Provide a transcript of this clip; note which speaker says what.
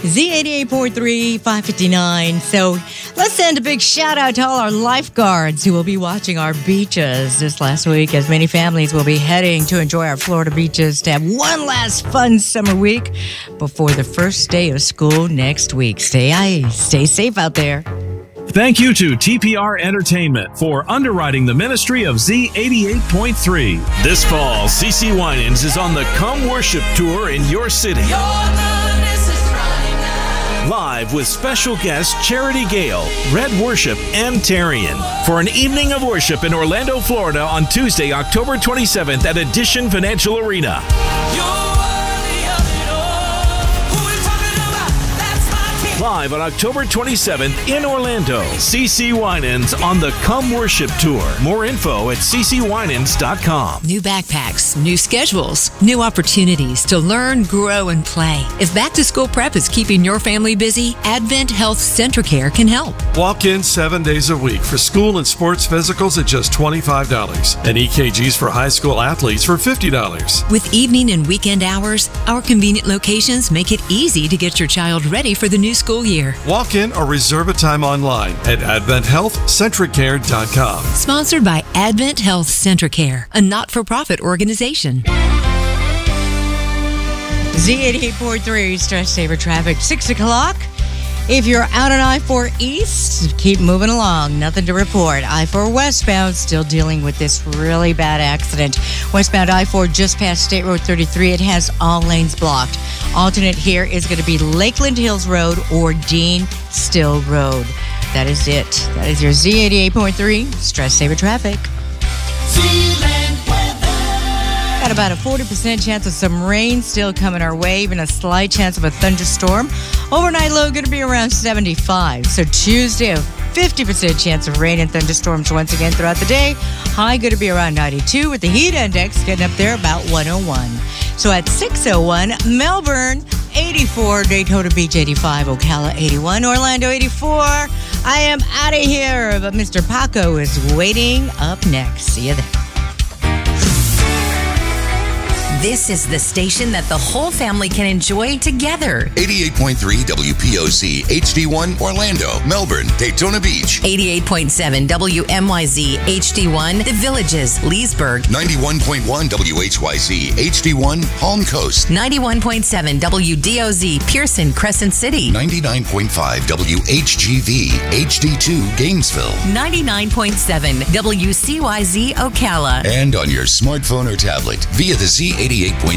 Speaker 1: Z88.3, 559. So let's send a big shout out to all our lifeguards who will be watching our beaches this last week, as many families will be heading to enjoy our Florida beaches to have one last fun summer week before the first day of school next week. Stay safe out there.
Speaker 2: Thank you to TPR Entertainment for underwriting the ministry of Z88.3. This fall, CeCe Winans is on the Come Worship Tour in your city. Live with special guests Charity Gale, Red Worship, and Tarian for an evening of worship in Orlando, Florida on Tuesday, October 27th at Addition Financial Arena. Live on October 27th in Orlando, CeCe Winans on the Come Worship Tour. More info at CeCeWinans.com.
Speaker 3: New backpacks, new schedules, new opportunities to learn, grow, and play. If back to school prep is keeping your family busy, Advent Health Centricare can help.
Speaker 4: Walk in 7 days a week for school and sports physicals at just $25 and EKGs for high school athletes for $50.
Speaker 3: With evening and weekend hours, our convenient locations make it easy to get your child ready for the new school year.
Speaker 4: Walk in or reserve a time online at AdventHealthCentricare.com.
Speaker 3: Sponsored by Advent Health Centricare, a not-for-profit organization.
Speaker 1: Z88.3 Stress Saver Traffic, 6 o'clock. If you're out on I-4 East, keep moving along. Nothing to report. I-4 westbound, still dealing with this really bad accident. Westbound I-4 just past State Road 33. It has all lanes blocked. Alternate here is going to be Lakeland Hills Road or Dean Still Road. That is it. That is your Z88.3 Stress Saver Traffic. Got about a 40% chance of some rain still coming our way, even a slight chance of a thunderstorm. Overnight low going to be around 75. So Tuesday, a 50% chance of rain and thunderstorms once again throughout the day. High going to be around 92 with the heat index getting up there about 101. So at 601, Melbourne 84, Daytona Beach 85, Ocala 81, Orlando 84. I am out of here, but Mr. Paco is waiting up next. See you there.
Speaker 5: This is the station that the whole family can enjoy together.
Speaker 6: 88.3 WPOC HD1 Orlando, Melbourne, Daytona Beach.
Speaker 5: 88.7 WMYZ HD1 The Villages, Leesburg.
Speaker 6: 91.1 WHYZ HD1 Palm Coast.
Speaker 5: 91.7 WDOZ Pearson, Crescent City.
Speaker 6: 99.5 WHGV HD2 Gainesville.
Speaker 5: 99.7 WCYZ Ocala.
Speaker 6: And on your smartphone or tablet via the Z88.3